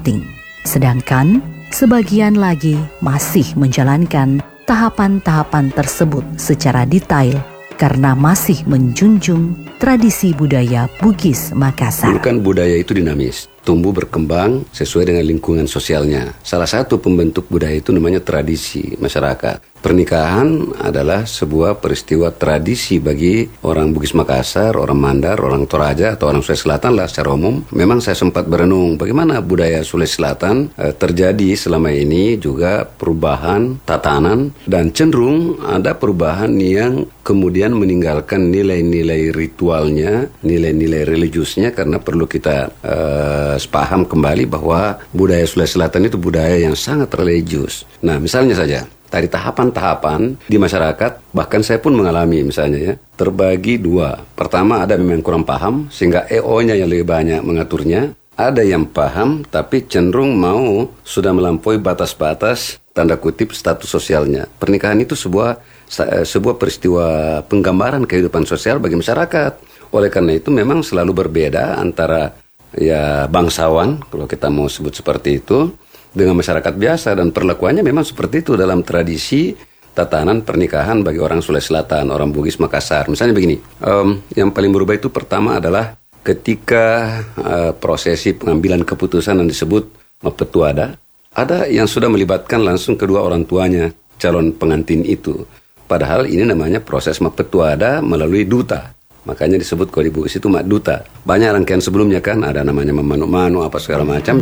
penting. Sedangkan sebagian lagi masih menjalankan tahapan-tahapan tersebut secara detail karena masih menjunjung tradisi budaya Bugis Makassar. Dulu kan budaya itu dinamis, tumbuh berkembang sesuai dengan lingkungan sosialnya. Salah satu pembentuk budaya itu namanya tradisi masyarakat. Pernikahan adalah sebuah peristiwa tradisi bagi orang Bugis Makassar, orang Mandar, orang Toraja, atau orang Sulawesi Selatan lah secara umum. Memang saya sempat berenung bagaimana budaya Sulawesi Selatan terjadi selama ini, juga perubahan tatanan, dan cenderung ada perubahan yang kemudian meninggalkan nilai-nilai ritualnya, nilai-nilai religiusnya, karena perlu kita sepaham kembali bahwa budaya Sulawesi Selatan itu budaya yang sangat religius. Nah, misalnya saja dari tahapan-tahapan di masyarakat, bahkan saya pun mengalami misalnya ya, terbagi dua. Pertama, ada memang kurang paham sehingga EO-nya yang lebih banyak mengaturnya. Ada yang paham tapi cenderung mau sudah melampaui batas-batas tanda kutip status sosialnya. Pernikahan itu sebuah peristiwa penggambaran kehidupan sosial bagi masyarakat. Oleh karena itu memang selalu berbeda antara ya bangsawan, kalau kita mau sebut seperti itu, dengan masyarakat biasa, dan perlakuannya memang seperti itu dalam tradisi tatanan pernikahan bagi orang Sulawesi Selatan, orang Bugis Makassar. Misalnya begini, yang paling berubah itu pertama adalah ketika prosesi pengambilan keputusan yang disebut Mapetuada, ada yang sudah melibatkan langsung kedua orang tuanya calon pengantin itu. Padahal ini namanya proses Mapetuada melalui duta. Makanya disebut kalau di Bugis itu Mak Duta. Banyak rangkaian sebelumnya kan, ada namanya memanu-manu apa segala macam.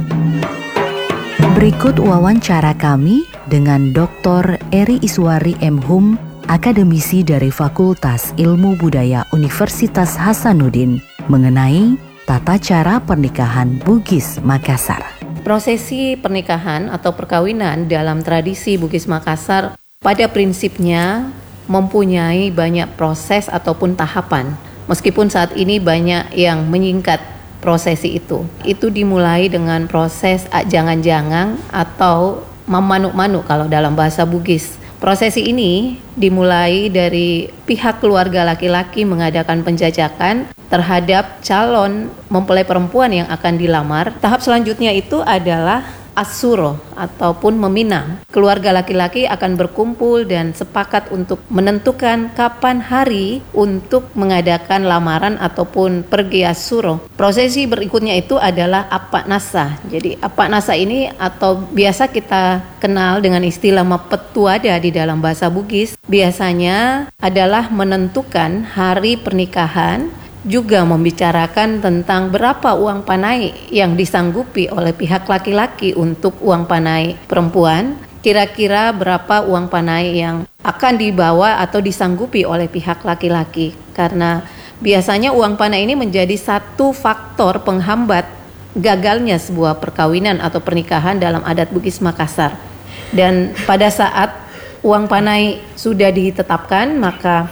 Berikut wawancara kami dengan Dr. Eri Iswari M. Hum, akademisi dari Fakultas Ilmu Budaya Universitas Hasanuddin, mengenai tata cara pernikahan Bugis Makassar. Prosesi pernikahan atau perkawinan dalam tradisi Bugis Makassar pada prinsipnya mempunyai banyak proses ataupun tahapan. Meskipun saat ini banyak yang menyingkat prosesi itu dimulai dengan proses jangan-jangan atau memanuk-manuk kalau dalam bahasa Bugis. Prosesi ini dimulai dari pihak keluarga laki-laki mengadakan penjajakan terhadap calon mempelai perempuan yang akan dilamar. Tahap selanjutnya itu adalah Asuro ataupun meminang. Keluarga laki-laki akan berkumpul dan sepakat untuk menentukan kapan hari untuk mengadakan lamaran ataupun pergi Asuro. Prosesi berikutnya itu adalah Apak Nasa. Jadi Apak Nasa ini atau biasa kita kenal dengan istilah Mapetuada di dalam bahasa Bugis, biasanya adalah menentukan hari pernikahan, juga membicarakan tentang berapa uang panai yang disanggupi oleh pihak laki-laki untuk uang panai perempuan, kira-kira berapa uang panai yang akan dibawa atau disanggupi oleh pihak laki-laki. Karena biasanya uang panai ini menjadi satu faktor penghambat gagalnya sebuah perkawinan atau pernikahan dalam adat Bugis Makassar. Dan pada saat uang panai sudah ditetapkan, maka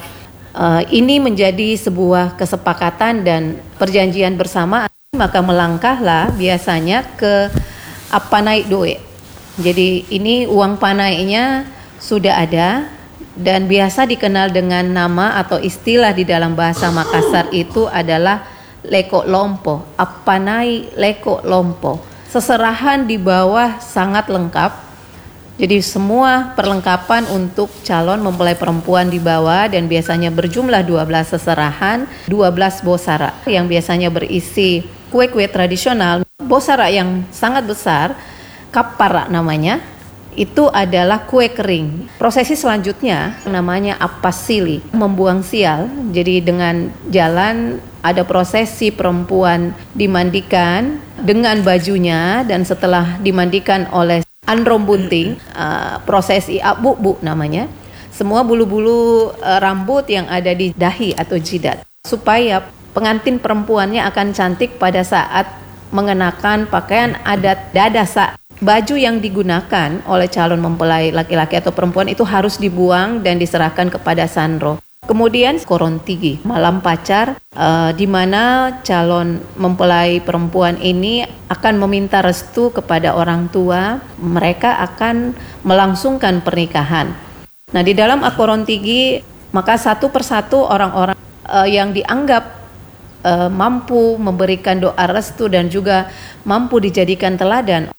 ini menjadi sebuah kesepakatan dan perjanjian bersama, maka melangkahlah biasanya ke apanai doe. Jadi ini uang panainya sudah ada dan biasa dikenal dengan nama atau istilah di dalam bahasa Makassar itu adalah leko lompo, apanai leko lompo. Seserahan di bawah sangat lengkap. Jadi semua perlengkapan untuk calon mempelai perempuan dibawa dan biasanya berjumlah 12 seserahan, 12 bosara yang biasanya berisi kue-kue tradisional. Bosara yang sangat besar, kapara namanya, itu adalah kue kering. Prosesi selanjutnya namanya apasili, membuang sial. Jadi dengan jalan ada prosesi perempuan dimandikan dengan bajunya dan setelah dimandikan oleh Androm bunting, prosesi abu-bu namanya. Semua bulu-bulu rambut yang ada di dahi atau jidat, supaya pengantin perempuannya akan cantik pada saat mengenakan pakaian adat dadasa. Baju yang digunakan oleh calon mempelai laki-laki atau perempuan itu harus dibuang dan diserahkan kepada Sandro. Kemudian Korontigi, malam pacar, di mana calon mempelai perempuan ini akan meminta restu kepada orang tua. Mereka akan melangsungkan pernikahan. Nah, di dalam Korontigi, maka satu persatu orang-orang yang dianggap mampu memberikan doa restu dan juga mampu dijadikan teladan